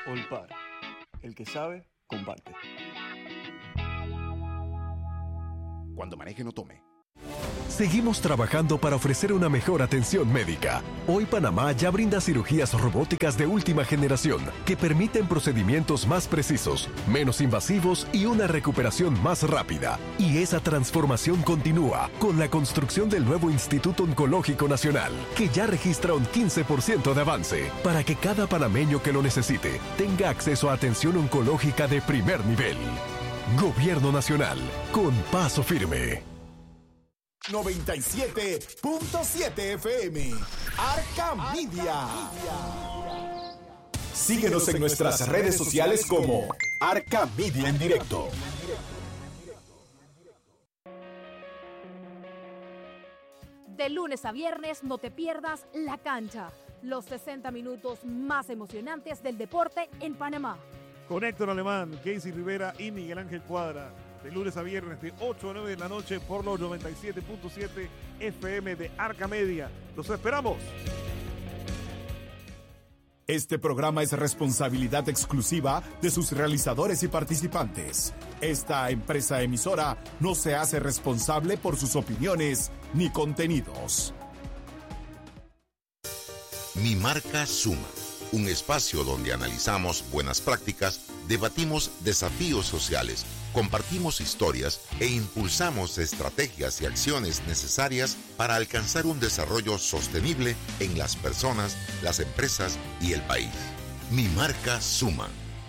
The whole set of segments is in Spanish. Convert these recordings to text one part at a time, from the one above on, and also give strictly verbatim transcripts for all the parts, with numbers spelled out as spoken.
Olpar, el que sabe, comparte. Cuando maneje no tome. Seguimos trabajando para ofrecer una mejor atención médica. Hoy Panamá ya brinda cirugías robóticas de última generación que permiten procedimientos más precisos, menos invasivos y una recuperación más rápida. Y esa transformación continúa con la construcción del nuevo Instituto Oncológico Nacional, que ya registra un quince por ciento de avance para que cada panameño que lo necesite tenga acceso a atención oncológica de primer nivel. Gobierno Nacional, con paso firme. noventa y siete punto siete F M, Arca Media. Síguenos en nuestras redes sociales como Arca Media en directo. De lunes a viernes no te pierdas La Cancha, los sesenta minutos más emocionantes del deporte en Panamá. Con Héctor Alemán, Casey Rivera y Miguel Ángel Cuadra. De lunes a viernes de ocho a nueve de la noche por los noventa y siete punto siete F M de Arca Media. ¡Los esperamos! Este programa es responsabilidad exclusiva de sus realizadores y participantes. Esta empresa emisora no se hace responsable por sus opiniones ni contenidos. Mi Marca Suma, un espacio donde analizamos buenas prácticas, debatimos desafíos sociales, compartimos historias e impulsamos estrategias y acciones necesarias para alcanzar un desarrollo sostenible en las personas, las empresas y el país. Mi Marca Suma.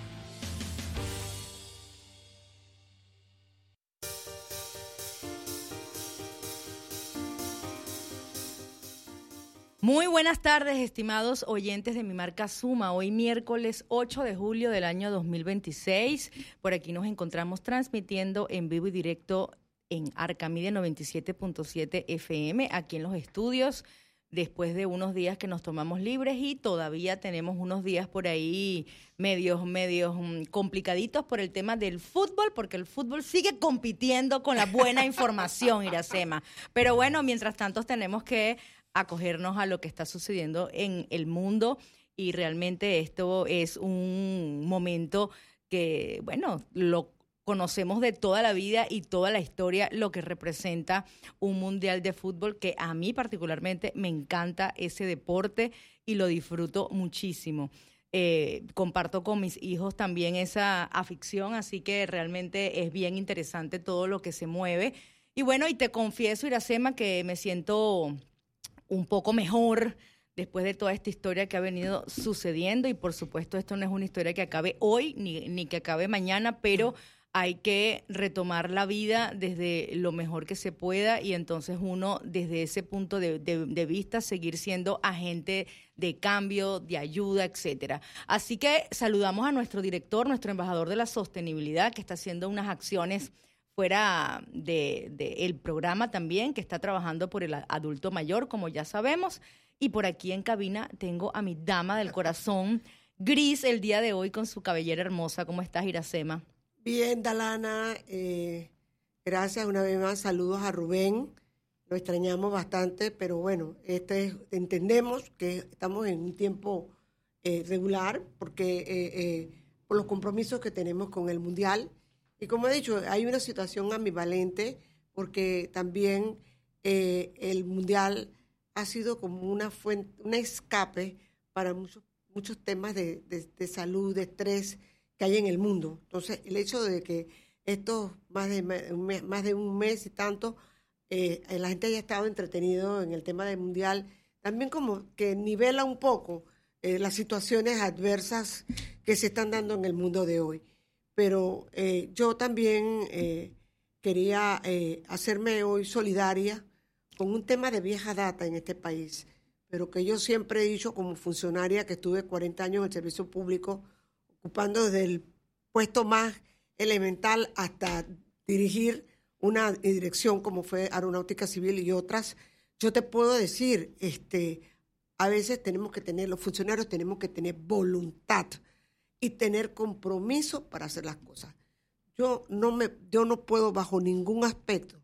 Muy buenas tardes, estimados oyentes de Mi Marca Suma. Hoy miércoles ocho de julio del año dos mil veintiséis. Por aquí nos encontramos transmitiendo en vivo y directo en Arca Media noventa y siete punto siete F M, aquí en los estudios, después de unos días que nos tomamos libres y todavía tenemos unos días por ahí medios, medios um, complicaditos por el tema del fútbol, porque el fútbol sigue compitiendo con la buena información, Iracema. Pero bueno, mientras tanto tenemos que acogernos a lo que está sucediendo en el mundo y realmente esto es un momento que, bueno, lo conocemos de toda la vida y toda la historia, lo que representa un mundial de fútbol, que a mí particularmente me encanta ese deporte y lo disfruto muchísimo. Eh, comparto con mis hijos también esa afición, así que realmente es bien interesante todo lo que se mueve. Y bueno, y te confieso, Iracema, que me siento un poco mejor después de toda esta historia que ha venido sucediendo, y por supuesto esto no es una historia que acabe hoy ni, ni que acabe mañana, pero hay que retomar la vida desde lo mejor que se pueda y entonces uno desde ese punto de, de, de vista seguir siendo agente de cambio, de ayuda, etcétera. Así que saludamos a nuestro director, nuestro embajador de la sostenibilidad, que está haciendo unas acciones fuera del de, de programa también, que está trabajando por el adulto mayor, como ya sabemos. Y por aquí en cabina tengo a mi dama del corazón, Gris, el día de hoy con su cabellera hermosa. ¿Cómo estás, Iracema? Bien, Dalana. Eh, gracias una vez más. Saludos a Rubén. Lo extrañamos bastante, pero bueno, este es, entendemos que estamos en un tiempo eh, regular porque eh, eh, por los compromisos que tenemos con el Mundial. Y como he dicho, hay una situación ambivalente porque también eh, el Mundial ha sido como una fuente, un escape para muchos, muchos temas de, de, de salud, de estrés que hay en el mundo. Entonces, el hecho de que estos más de, más de un mes y tanto, eh, la gente haya estado entretenido en el tema del Mundial, también como que nivela un poco eh, las situaciones adversas que se están dando en el mundo de hoy. Pero eh, yo también eh, quería eh, hacerme hoy solidaria con un tema de vieja data en este país, pero que yo siempre he dicho como funcionaria que estuve cuarenta años en el servicio público, ocupando desde el puesto más elemental hasta dirigir una dirección como fue Aeronáutica Civil y otras. Yo te puedo decir, este, a veces tenemos que tener, los funcionarios tenemos que tener voluntad y tener compromiso para hacer las cosas. Yo no me, yo no puedo bajo ningún aspecto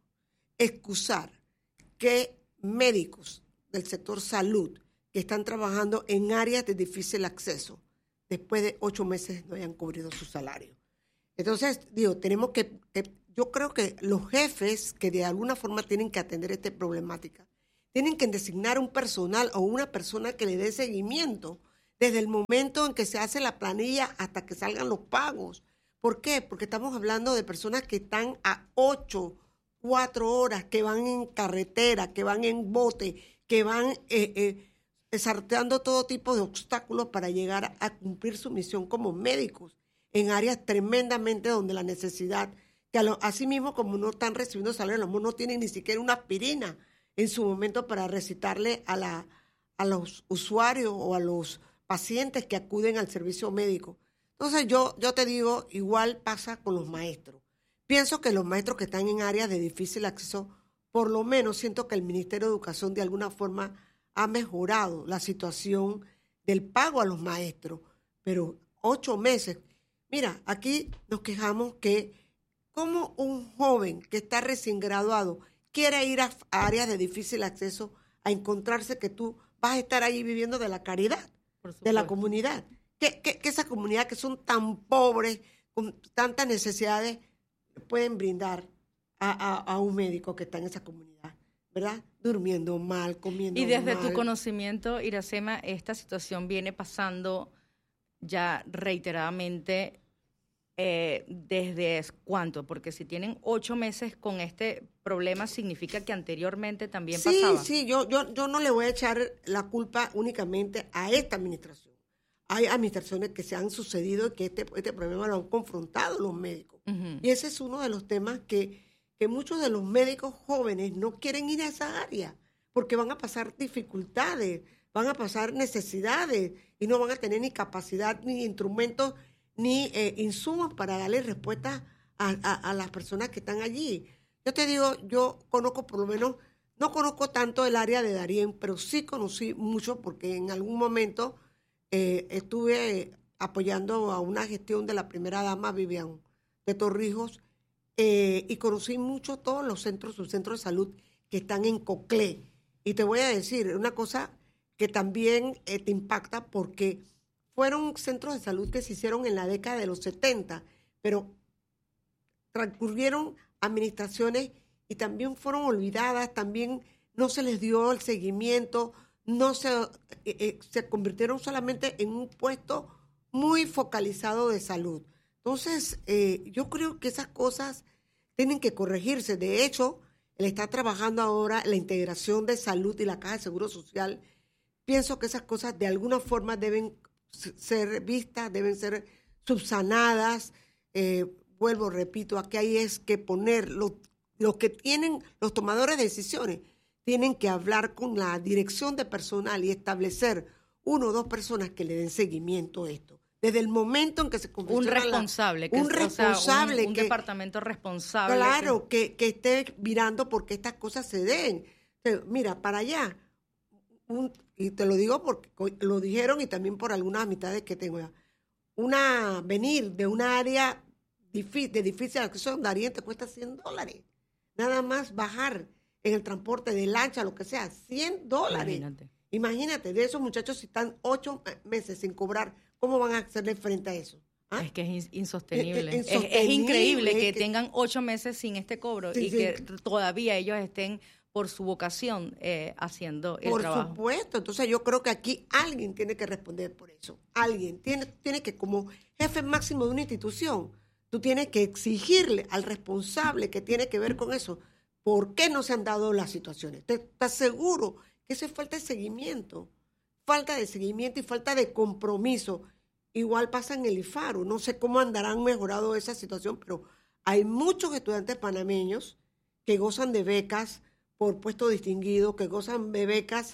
excusar que médicos del sector salud que están trabajando en áreas de difícil acceso, después de ocho meses no hayan cubrido su salario. Entonces, digo, tenemos que, que, yo creo que los jefes que de alguna forma tienen que atender esta problemática, tienen que designar un personal o una persona que le dé seguimiento desde el momento en que se hace la planilla hasta que salgan los pagos. ¿Por qué? Porque estamos hablando de personas que están a ocho, cuatro horas, que van en carretera, que van en bote, que van eh, eh, sorteando todo tipo de obstáculos para llegar a cumplir su misión como médicos en áreas tremendamente donde la necesidad, que a lo, así mismo como no están recibiendo salario, los no tienen ni siquiera una aspirina en su momento para recitarle a, la, a los usuarios o a los pacientes que acuden al servicio médico. Entonces yo, yo te digo, igual pasa con los maestros. Pienso que los maestros que están en áreas de difícil acceso, por lo menos siento que el Ministerio de Educación de alguna forma ha mejorado la situación del pago a los maestros, pero ocho meses. Mira, aquí nos quejamos que como un joven que está recién graduado quiere ir a áreas de difícil acceso a encontrarse que tú vas a estar ahí viviendo de la caridad, de la comunidad. Que, que, que esa comunidad que son tan pobres, con tantas necesidades, pueden brindar a, a, a un médico que está en esa comunidad, ¿verdad? Durmiendo mal, comiendo mal. Y desde mal. Tu conocimiento, Iracema, esta situación viene pasando ya reiteradamente eh, desde ¿cuánto? Porque si tienen ocho meses con este problema, significa que anteriormente también sí, pasaba. Sí, sí, yo, yo, yo no le voy a echar la culpa únicamente a esta administración. Hay administraciones que se han sucedido y que este, este problema lo han confrontado los médicos. Uh-huh. Y ese es uno de los temas que, que muchos de los médicos jóvenes no quieren ir a esa área porque van a pasar dificultades, van a pasar necesidades y no van a tener ni capacidad, ni instrumentos, ni eh, insumos para darle respuesta a, a, a las personas que están allí. Yo te digo, yo conozco por lo menos, no conozco tanto el área de Darién, pero sí conocí mucho porque en algún momento Eh, estuve apoyando a una gestión de la primera dama Vivian de Torrijos eh, y conocí mucho todos los centros, sus centros de salud que están en Coclé. Y te voy a decir una cosa que también eh, te impacta porque fueron centros de salud que se hicieron en la década de los setenta, pero transcurrieron administraciones y también fueron olvidadas, también no se les dio el seguimiento, no se, eh, eh, se convirtieron solamente en un puesto muy focalizado de salud. Entonces, eh, yo creo que esas cosas tienen que corregirse. De hecho, él está trabajando ahora en la integración de salud y la Caja de Seguro Social. Pienso que esas cosas de alguna forma deben ser vistas, deben ser subsanadas. Eh, vuelvo, repito, aquí hay es que poner los, los que tienen, los tomadores de decisiones, tienen que hablar con la dirección de personal y establecer uno o dos personas que le den seguimiento a esto. Desde el momento en que se convirtió un responsable, la, que, un responsable, o sea, un, un que, departamento responsable. Claro, que, que, que esté mirando porque estas cosas se den. Mira, para allá, un, y te lo digo porque lo dijeron y también por algunas amistades que tengo ya, una, venir de una área difícil, de difícil acceso a Darién te cuesta cien dólares. Nada más bajar en el transporte de lancha, lo que sea, cien dólares. Imagínate. Imagínate, de esos muchachos si están ocho meses sin cobrar, ¿cómo van a hacerle frente a eso? ¿Ah? Es que es insostenible. Es, es, insostenible. Es, es increíble que, que tengan ocho meses sin este cobro sí, y sí. que todavía ellos estén por su vocación eh, haciendo el por trabajo. Por supuesto. Entonces yo creo que aquí alguien tiene que responder por eso. Alguien tiene, tiene que, como jefe máximo de una institución, tú tienes que exigirle al responsable que tiene que ver con eso, ¿por qué no se han dado las situaciones? ¿Te estás seguro que eso es falta de seguimiento? Falta de seguimiento y falta de compromiso. Igual pasa en el IFARU. No sé cómo andarán mejorado esa situación, pero hay muchos estudiantes panameños que gozan de becas por puesto distinguido, que gozan de becas,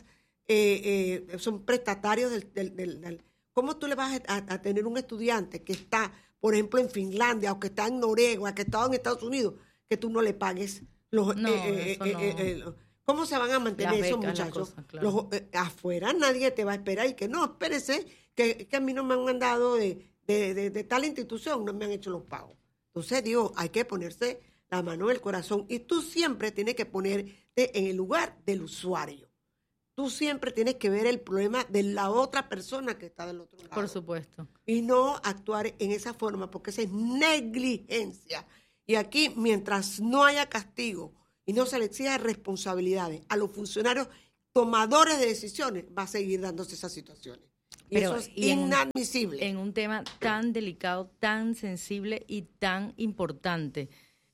eh, eh, son prestatarios del, del, del, del... ¿Cómo tú le vas a, a tener un estudiante que está, por ejemplo, en Finlandia o que está en Noruega, que está en Estados Unidos, que tú no le pagues? Los, no, eh, eso eh, no. Eh, eh, ¿Cómo se van a mantener Las esos becas, muchachos? Cosa, claro. Los, eh, afuera nadie te va a esperar y que no, espérese, que, que a mí no me han mandado de, de, de, de tal institución, no me han hecho los pagos. Entonces, digo, hay que ponerse la mano en el corazón y tú siempre tienes que ponerte en el lugar del usuario. tú siempre tienes que ver el problema de la otra persona que está del otro lado. Por supuesto. Y no actuar en esa forma, porque esa es negligencia. Y aquí, mientras no haya castigo y no se le exija responsabilidades a los funcionarios tomadores de decisiones, va a seguir dándose esas situaciones. Y Pero, eso es y en, inadmisible. En un tema tan delicado, tan sensible y tan importante,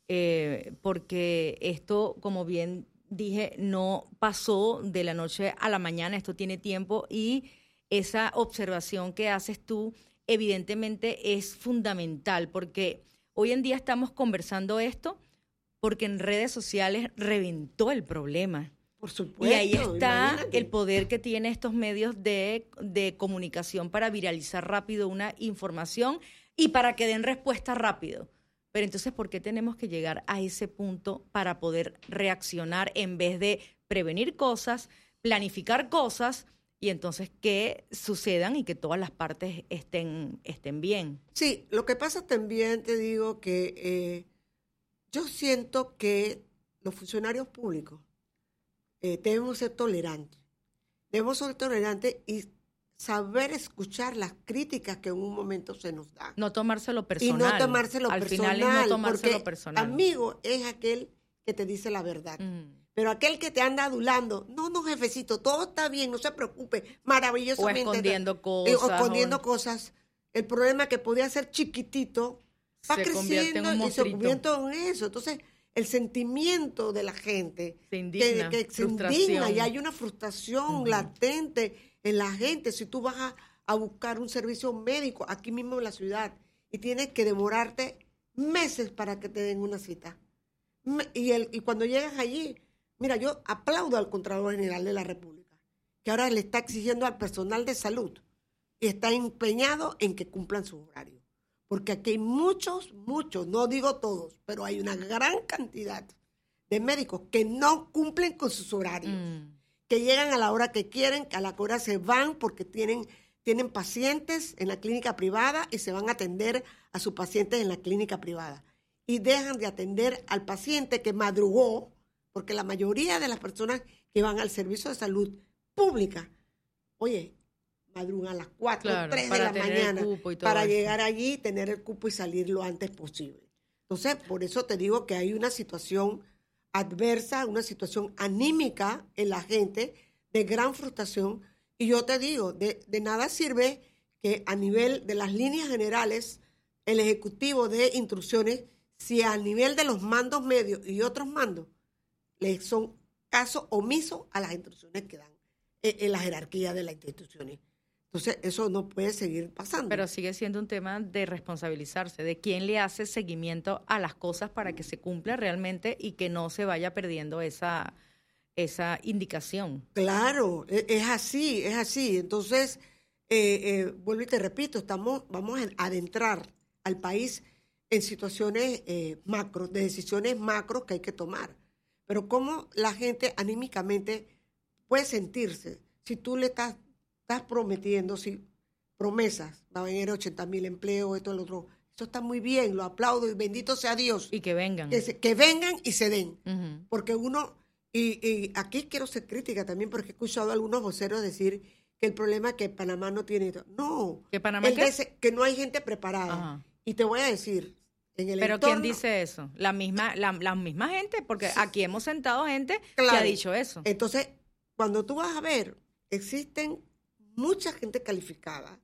eh, porque esto, como bien dije, no pasó de la noche a la mañana, esto tiene tiempo, y esa observación que haces tú evidentemente es fundamental, porque hoy en día estamos conversando esto porque en redes sociales reventó el problema. Por supuesto. Y ahí está imagínate. el poder que tienen estos medios de, de comunicación para viralizar rápido una información y para que den respuesta rápido. Pero entonces, ¿por qué tenemos que llegar a ese punto para poder reaccionar en vez de prevenir cosas, planificar cosas y entonces que sucedan y que todas las partes estén, estén bien? Sí, lo que pasa también, te digo, que eh, yo siento que los funcionarios públicos eh, debemos ser tolerantes. Debemos ser tolerantes y saber escuchar las críticas que en un momento se nos dan. No tomárselo personal. Y no tomárselo Al personal. final es no tomárselo porque personal. amigo es aquel que te dice la verdad. Mm. Pero aquel que te anda adulando, no, no, jefecito, todo está bien, no se preocupe, maravillosamente. O escondiendo Eh, cosas. O escondiendo o... cosas. El problema que podía ser chiquitito va Se convierte en creciendo un y se monstruito. convierte en eso. Entonces, el sentimiento de la gente Se indigna, que, que se frustración. indigna y hay una frustración Ujú. latente en la gente. Si tú vas a, a buscar un servicio médico aquí mismo en la ciudad y tienes que demorarte meses para que te den una cita. Me- Y, el, y cuando llegas allí, mira, yo aplaudo al Contralor General de la República, que ahora le está exigiendo al personal de salud y está empeñado en que cumplan sus horarios. Porque aquí hay muchos, muchos, no digo todos, pero hay una gran cantidad de médicos que no cumplen con sus horarios, Mm. que llegan a la hora que quieren, que a la hora se van porque tienen, tienen pacientes en la clínica privada y se van a atender a sus pacientes en la clínica privada. Y dejan de atender al paciente que madrugó, porque la mayoría de las personas que van al servicio de salud pública, oye, madrugan a las cuatro, Claro, tres de para la tener el mañana cupo y todo para eso. llegar allí, tener el cupo y salir lo antes posible. Entonces, por eso te digo que hay una situación adversa, una situación anímica en la gente de gran frustración. Y yo te digo, de, de nada sirve que a nivel de las líneas generales, el Ejecutivo dé instrucciones si a nivel de los mandos medios y otros mandos le son caso omiso a las instrucciones que dan en, en la jerarquía de las instituciones. Entonces, eso no puede seguir pasando. Pero sigue siendo un tema de responsabilizarse, de quién le hace seguimiento a las cosas para que se cumpla realmente y que no se vaya perdiendo esa, esa indicación. Claro, e- es así, es así. Entonces, eh, eh, vuelvo y te repito, estamos, vamos a adentrar al país en situaciones eh, macro, de decisiones macro que hay que tomar. Pero cómo la gente anímicamente puede sentirse si tú le estás, estás prometiendo, si promesas, va a venir ochenta mil empleos, esto, lo otro. Eso está muy bien, lo aplaudo y bendito sea Dios. Y que vengan. Que, se- que vengan y se den. Ujú. Porque uno, y, y aquí quiero ser crítica también, porque he escuchado a algunos voceros decir que el problema es que Panamá no tiene. No, ¿Que Panamá el qué? dese- que no hay gente preparada. Ajá. Y te voy a decir, en el Pero entorno, ¿quién dice eso? La misma, la, la misma gente, porque aquí hemos sentado gente que Claro. ha dicho eso. Entonces, cuando tú vas a ver, existen mucha gente calificada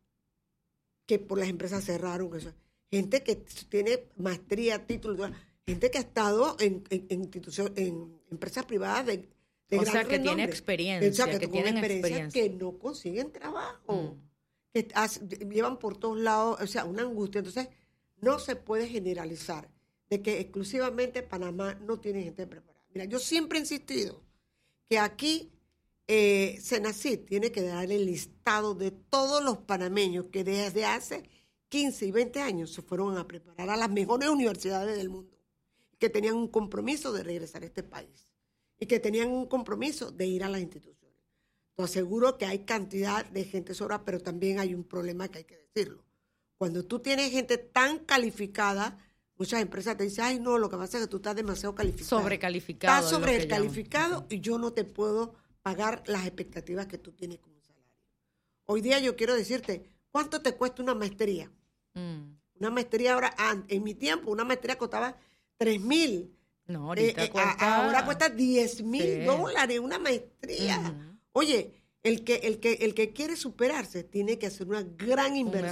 que por las empresas cerraron, eso. Gente que tiene maestría, título, gente que ha estado en, en, en instituciones, en empresas privadas de, de O gran sea, que tiene renombre. experiencia, O sea, que con tienen experiencia, experiencia. que no consiguen trabajo, Mm. que hace- llevan por todos lados, o sea, una angustia. Entonces, no se puede generalizar de que exclusivamente Panamá no tiene gente preparada. Mira, yo siempre he insistido que aquí eh, Senacid tiene que dar el listado de todos los panameños que desde hace quince y veinte años se fueron a preparar a las mejores universidades del mundo, que tenían un compromiso de regresar a este país y que tenían un compromiso de ir a las instituciones. Te aseguro que hay cantidad de gente sobra, pero también hay un problema que hay que decirlo. Cuando tú tienes gente tan calificada, muchas empresas te dicen, ay, no, lo que pasa es que tú estás demasiado calificado. Sobrecalificado. Estás es lo que llaman. sobrecalificado y yo no te puedo pagar las expectativas que tú tienes como salario. Hoy día yo quiero decirte, ¿cuánto te cuesta una maestría? Mm. Una maestría ahora, en mi tiempo, una maestría costaba tres mil. No, ahorita eh, cuesta... a, ahora cuesta diez mil sí. dólares una maestría. Uh-huh. Oye, el que, el, que, el que quiere superarse tiene que hacer una gran inversión.